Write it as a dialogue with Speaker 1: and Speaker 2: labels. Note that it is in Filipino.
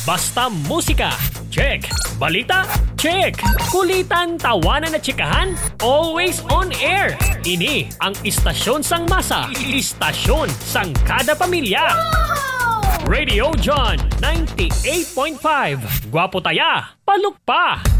Speaker 1: Basta musika, check. Balita, check. Kulitan, tawanan at tsikahan, always on air. Ini ang istasyon sang masa, istasyon sang kada pamilya. Radio John 98.5. Gwapo taya, palukpa.